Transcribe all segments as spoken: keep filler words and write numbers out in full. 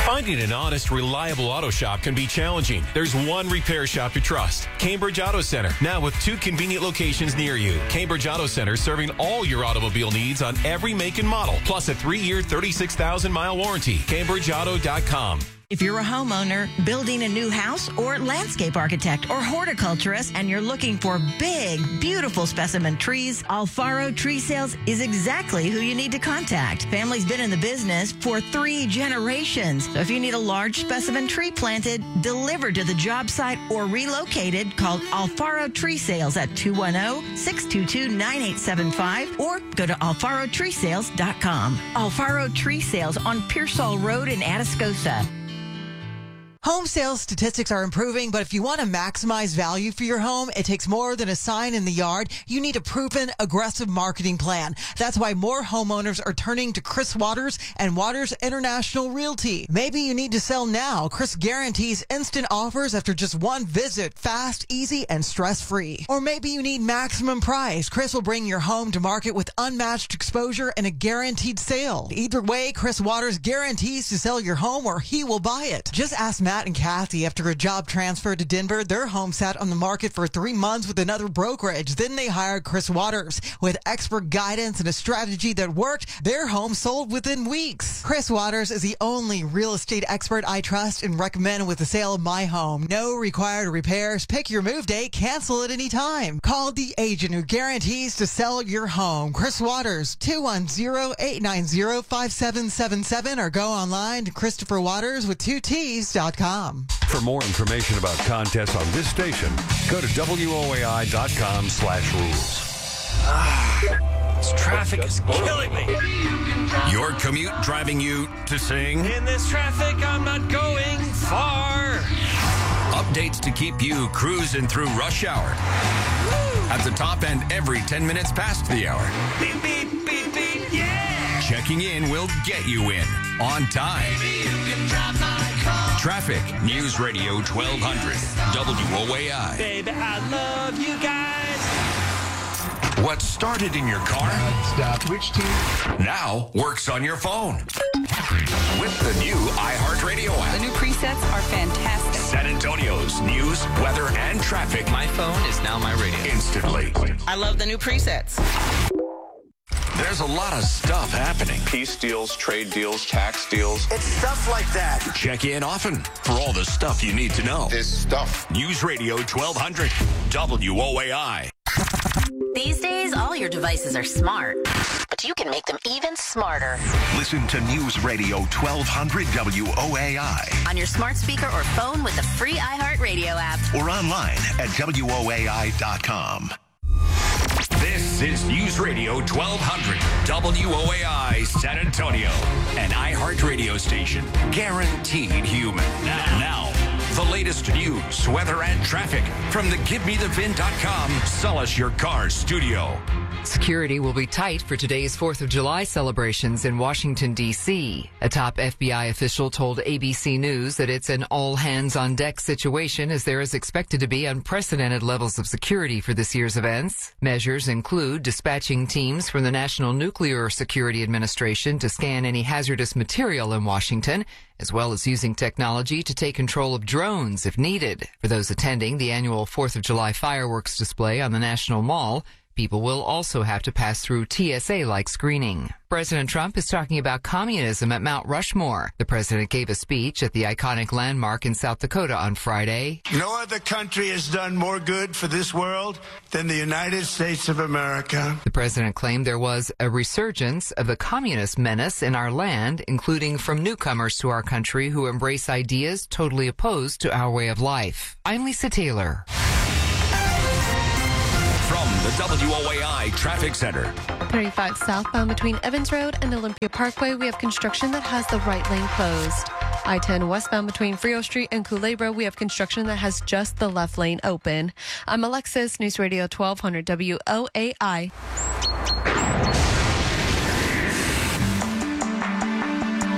Finding an honest, reliable auto shop can be challenging. There's one repair shop you trust. Cambridge Auto Center, now with two convenient locations near you. Cambridge Auto Center serving all your automobile needs on every make and model, plus a three-year, thirty-six thousand mile warranty. Cambridge Auto dot com. If you're a homeowner building a new house or landscape architect or horticulturist and you're looking for big, beautiful specimen trees, Alfaro Tree Sales is exactly who you need to contact. Family's been in the business for three generations. So if you need a large specimen tree planted, delivered to the job site, or relocated, call Alfaro Tree Sales at two one zero, six two two, nine eight seven five or go to alfaro tree sales dot com. Alfaro Tree Sales on Pearsall Road in Atascosa. Home sales statistics are improving, but if you want to maximize value for your home, it takes more than a sign in the yard. You need a proven, aggressive marketing plan. That's why more homeowners are turning to Chris Waters and Waters International Realty. Maybe you need to sell now. Chris guarantees instant offers after just one visit, fast, easy, and stress-free. Or maybe you need maximum price. Chris will bring your home to market with unmatched exposure and a guaranteed sale. Either way, Chris Waters guarantees to sell your home or he will buy it. Just ask Matt and Kathy, after a job transfer to Denver, their home sat on the market for three months with another brokerage. Then they hired Chris Waters. With expert guidance and a strategy that worked, their home sold within weeks. Chris Waters is the only real estate expert I trust and recommend with the sale of my home. No required repairs. Pick your move date. Cancel at any time. Call the agent who guarantees to sell your home. Chris Waters, two one zero, eight nine zero, five seven seven seven or go online to Christopher Waters with two T's dot com. For more information about contests on this station, go to W O A I dot com slash rules. Ah, this traffic is killing me. Your commute driving you to sing? In this traffic, I'm not going far. Updates to keep you cruising through rush hour. Woo! At the top end every ten minutes past the hour. Beep, beep, beep, beep, yeah! Checking in will get you in on time. Maybe you can drive my car. Traffic, News Radio twelve hundred, W O A I. Baby, I love you guys. What started in your car Stop. Which team? now works on your phone. With the new iHeartRadio app. The new presets are fantastic. San Antonio's news, weather, and traffic. My phone is now my radio. Instantly. I love the new presets. There's a lot of stuff happening. Peace deals, trade deals, tax deals. It's stuff like that. Check in often for all the stuff you need to know. This stuff. News Radio twelve hundred, W O A I. These days, all your devices are smart, but you can make them even smarter. Listen to News Radio twelve hundred W O A I. On your smart speaker or phone with the free iHeartRadio app. Or online at W O A I dot com. This is News Radio twelve hundred, W O A I San Antonio, an iHeart radio station, guaranteed human. Now, now, the latest news, weather, and traffic from the Give Me The V I N dot com Sell Us Your Car studio. Security will be tight for today's fourth of July celebrations in Washington, D C. A top F B I official told A B C News that it's an all-hands-on-deck situation as there is expected to be unprecedented levels of security for this year's events. Measures include dispatching teams from the National Nuclear Security Administration to scan any hazardous material in Washington, as well as using technology to take control of drones if needed. For those attending the annual fourth of July fireworks display on the National Mall, people will also have to pass through T S A-like screening. President Trump is talking about communism at Mount Rushmore. The president gave a speech at the iconic landmark in South Dakota on Friday. No other country has done more good for this world than the United States of America. The president claimed there was a resurgence of the communist menace in our land, including from newcomers to our country who embrace ideas totally opposed to our way of life. I'm Lisa Taylor. From the W O A I Traffic Center. thirty-five southbound between Evans Road and Olympia Parkway, we have construction that has the right lane closed. I ten westbound between Frio Street and Culebra, we have construction that has just the left lane open. I'm Alexis, News Radio twelve hundred W O A I. The high on the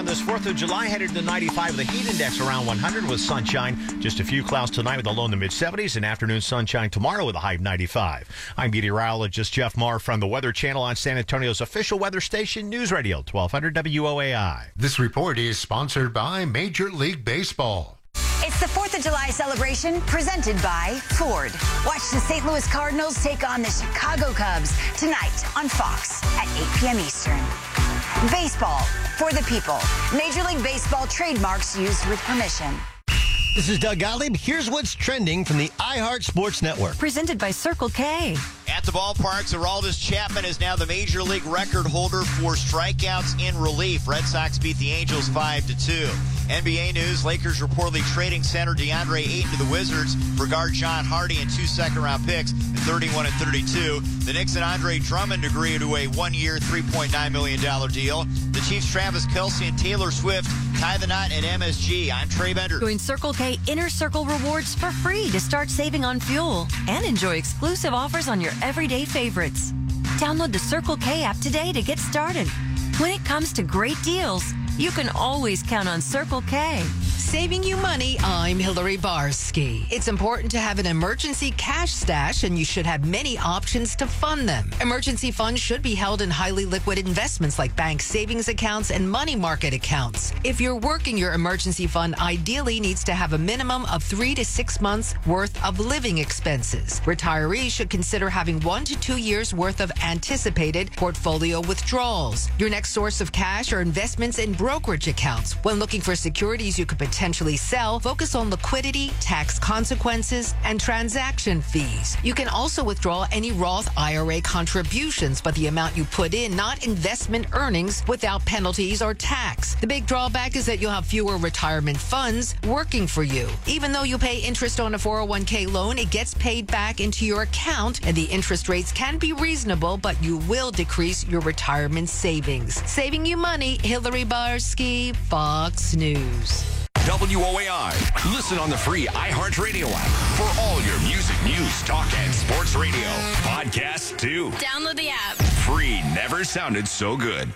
this fourth of July, headed to ninety-five with the heat index around one hundred with sunshine. Just a few clouds tonight with a low in the mid-seventies and afternoon sunshine tomorrow with a high of ninety-five. I'm meteorologist Jeff Marr from the Weather Channel on San Antonio's official weather station, News Radio twelve hundred W O A I. This report is sponsored by Major League Baseball. It's the fourth of July celebration presented by Ford. Watch the Saint Louis Cardinals take on the Chicago Cubs tonight on Fox at eight p.m. Eastern. Baseball for the people. Major League Baseball trademarks used with permission. This is Doug Gottlieb. Here's what's trending from the iHeart Sports Network. Presented by Circle K. At the ballparks, Aroldis Chapman is now the Major League record holder for strikeouts in relief. Red Sox beat the Angels five to two. N B A news, Lakers reportedly trading center DeAndre Ayton to the Wizards for guard John Hardy and two second-round picks in thirty-one and thirty-two. The Knicks and Andre Drummond agree to a one-year, three point nine million dollars deal. The Chiefs' Travis Kelce and Taylor Swift tie the knot at M S G. I'm Trey Bender. Join Circle K Inner Circle Rewards for free to start saving on fuel and enjoy exclusive offers on your everyday favorites. Download the Circle K app today to get started. When it comes to great deals, you can always count on Circle K. Saving you money, I'm Hillary Barsky. It's important to have an emergency cash stash, and you should have many options to fund them. Emergency funds should be held in highly liquid investments like bank savings accounts and money market accounts. If you're working, your emergency fund ideally needs to have a minimum of three to six months worth of living expenses. Retirees should consider having one to two years worth of anticipated portfolio withdrawals. Your next source of cash are investments in brokerage accounts. When looking for securities you could potentially sell, focus on liquidity, tax consequences, and transaction fees. You can also withdraw any Roth I R A contributions, but the amount you put in, not investment earnings, without penalties or tax. The big drawback is that you'll have fewer retirement funds working for you. Even though you pay interest on a four oh one k loan, it gets paid back into your account, and the interest rates can be reasonable, but you will decrease your retirement savings. Saving you money, Hillary Barsky, Fox News. W O A I. Listen on the free iHeartRadio app for all your music, news, talk, and sports radio. Podcasts, too. Download the app. Free never sounded so good.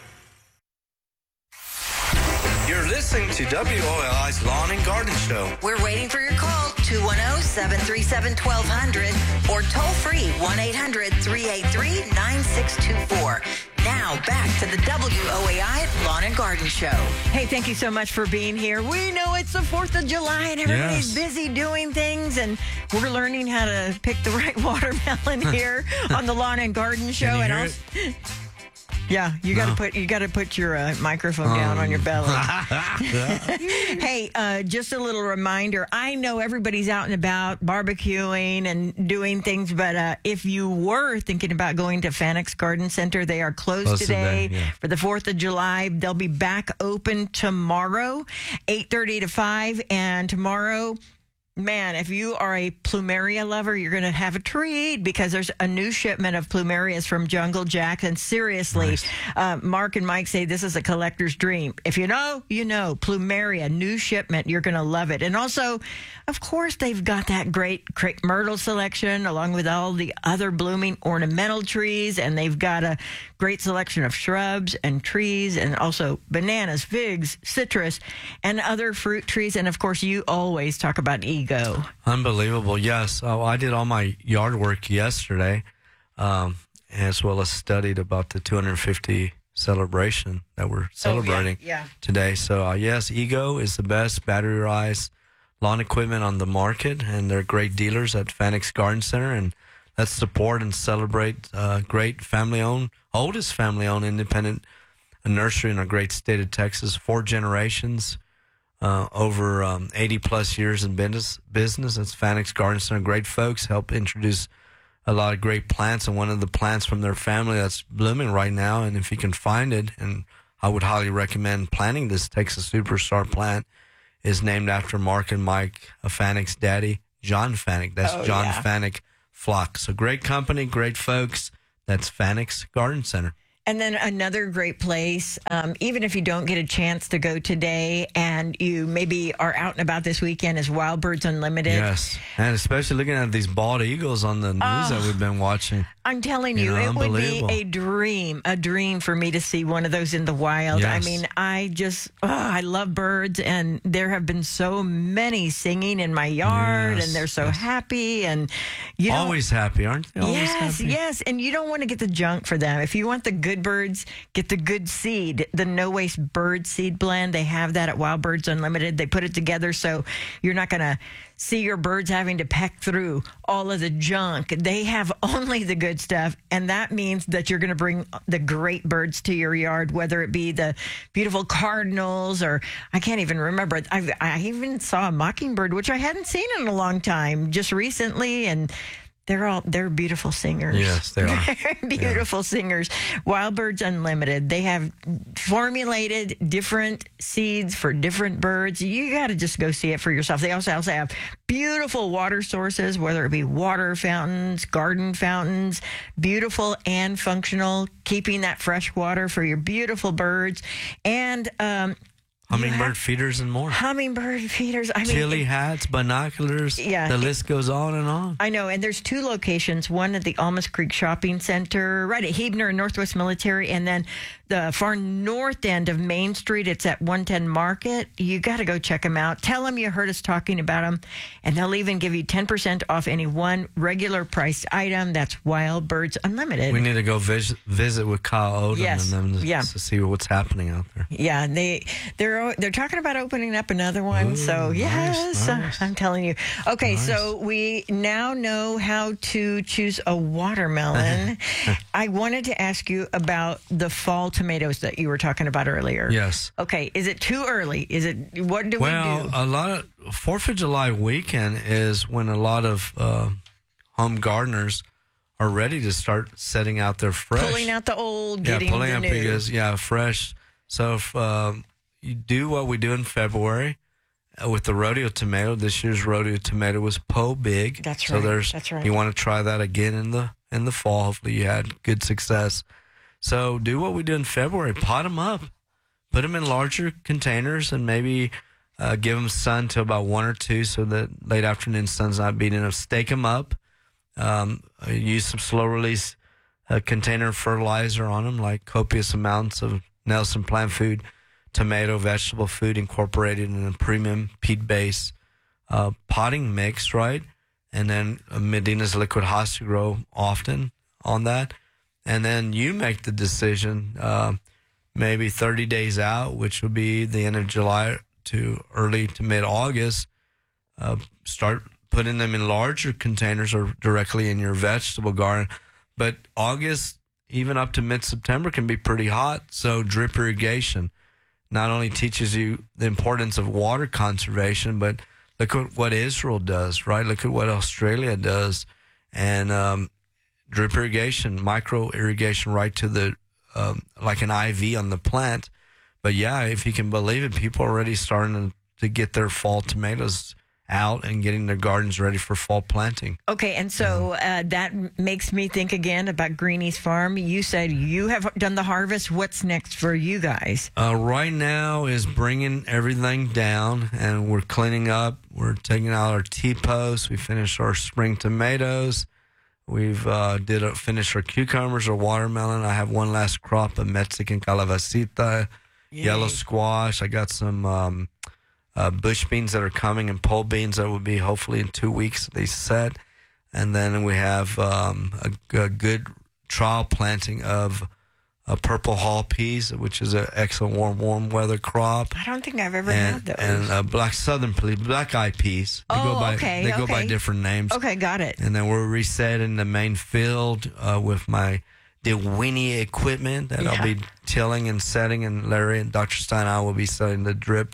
You're listening to W O A I's Lawn and Garden Show. We're waiting for your call, two one zero, seven three seven, one two zero zero, or toll free, one eight hundred, three eight three, nine six two four. Now, back to the W O A I Lawn and Garden Show. Hey, thank you so much for being here. We know it's the fourth of July and everybody's yes. busy doing things, and we're learning how to pick the right watermelon here on the Lawn and Garden Show. Can you and hear also, it? Yeah, you got to No. put you got to put your uh, microphone down Um. on your belly. Hey, uh, just a little reminder. I know everybody's out and about barbecuing and doing things, but uh, if you were thinking about going to Fanix Garden Center, they are closed, Closed today, today, yeah. for the fourth of July. They'll be back open tomorrow, eight thirty to five, and tomorrow. Man, if you are a plumeria lover, you're going to have a treat because there's a new shipment of plumerias from Jungle Jack. And seriously, Nice. uh, Mark and Mike say this is a collector's dream. If you know, you know. Plumeria, new shipment. You're going to love it. And also, of course, they've got that great crepe myrtle selection along with all the other blooming ornamental trees. And they've got a great selection of shrubs and trees and also bananas, figs, citrus, and other fruit trees. And, of course, you always talk about ego. Unbelievable, yes. Oh, I did all my yard work yesterday, um, as well as studied about the two hundred fifty celebration that we're celebrating Oh, yeah, yeah. today. So, uh, yes, Ego is the best batterized lawn equipment on the market, and they're great dealers at Fanix Garden Center. And let's support and celebrate uh, great family-owned, oldest family-owned independent nursery in our great state of Texas, four generations. Uh, over um, eighty plus years in business. Business. It's Fanix Garden Center. Great folks help introduce a lot of great plants, and one of the plants from their family that's blooming right now. And if you can find it, and I would highly recommend planting this Texas Superstar plant, is named after Mark and Mike Fanic's daddy, John Fanick. That's Oh, John yeah. Fanick Flock. So great company, great folks. That's Fanix Garden Center. And then another great place, um, even if you don't get a chance to go today and you maybe are out and about this weekend, is Wild Birds Unlimited. Yes, and especially looking at these bald eagles on the news Oh. that we've been watching. I'm telling You you, know, it would be unbelievable. a dream, a dream for me to see one of those in the wild. I Yes. mean, I just, oh, I love birds, and there have been so many singing in my yard, Yes, and they're so yes. happy, and you don't- Always happy, aren't they? Always yes, happy. yes, and you don't want to get the junk for them. If you want the good birds, get the good seed, the no waste bird seed blend. They have that at Wild Birds Unlimited. They put it together so you're not going to see your birds having to peck through all of the junk. They have only the good stuff, and that means that you're going to bring the great birds to your yard, whether it be the beautiful cardinals or I can't even remember. I've, I even saw a mockingbird, which I hadn't seen in a long time, just recently, and they're all they're beautiful singers. Yes, they are. Beautiful singers. Wild Birds Unlimited. They have formulated different seeds for different birds. You got to just go see it for yourself. They also also have beautiful water sources, whether it be water fountains, garden fountains, beautiful and functional, keeping that fresh water for your beautiful birds, and um, Hummingbird feeders and more. hummingbird feeders. I mean, Chili hats, binoculars. Yeah. The list goes on and on. I know, and there's two locations, one at the Almas Creek Shopping Center, right at Hebner and Northwest Military, and then the far north end of Main Street, it's at one ten Market. You got to go check them out. Tell them you heard us talking about them, and they'll even give you ten percent off any one regular priced item. That's Wild Birds Unlimited. We need to go vis- visit with Kyle Odom Yes, and them to, yeah. to see what's happening out there. Yeah, they they're they're talking about opening up another one. Ooh, so yes, nice. I'm telling you. Okay, Nice. so we now know how to choose a watermelon. I wanted to ask you about the fall tomatoes that you were talking about earlier. Yes. Okay, is it too early? Is it what do Well, we do? a lot of Fourth of July weekend is when a lot of uh, home gardeners are ready to start setting out their fresh. Pulling out the old, yeah, getting pulling the out new. because yeah, fresh. So if um, you do what we do in February uh, with the rodeo tomato, this year's rodeo tomato was Po Big. That's So right, there's that's right. you want to try that again in the in the fall. Hopefully you had good success. So do what we do in February. Pot them up, put them in larger containers, and maybe uh, give them sun till about one or two, so that late afternoon sun's not beating enough. Stake them up. Um, uh, use some slow release uh, container fertilizer on them, like copious amounts of Nelson Plant Food tomato vegetable food incorporated in a premium peat base uh, potting mix, right? And then uh, Medina's liquid hosta to grow often on that. And then you make the decision uh, maybe thirty days out, which would be the end of July to early to mid-August. Uh, start putting them in larger containers or directly in your vegetable garden. But August, even up to mid-September, can be pretty hot. So drip irrigation not only teaches you the importance of water conservation, but look at what Israel does, right? Look at what Australia does. And um, drip irrigation, micro irrigation right to the, um, like an I V on the plant. But yeah, if you can believe it, people are already starting to get their fall tomatoes out and getting their gardens ready for fall planting. Okay, and so uh, that makes me think again about Greenie's Farm. You said you have done the harvest. What's next for you guys? Uh, right now is bringing everything down, and we're cleaning up. We're taking out our T-posts. We finished our spring tomatoes. We've uh, did a, finished our cucumbers, our watermelon. I have one last crop of Mexican calabacita, Yay. yellow squash. I got some um, uh, bush beans that are coming, and pole beans that will be hopefully in two weeks. They set, and then we have um, a, a good trial planting of uh, purple hall peas, which is an excellent warm, warm weather crop. I don't think I've ever and, had those. And uh, black southern peas, black eye peas. They Oh, go by, okay, They go by okay. different names. Okay, got it. And then we're resetting the main field uh, with my DeWinnie equipment that Yeah. I'll be tilling and setting, and Larry and Doctor Stein and I will be setting the drip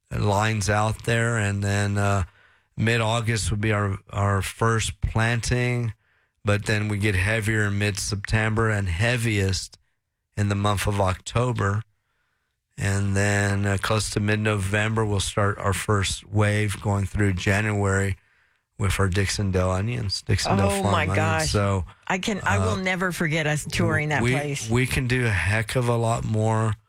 lines out there. And then uh, mid-August would be our, our first planting, but then we get heavier in mid-September and heaviest in the month of October. And then uh, close to mid-November, we'll start our first wave going through January with our Dixondale onions, Dixondale Oh farm my onions. gosh! So I can, I will uh, never forget us touring that we, place. We can do a heck of a lot more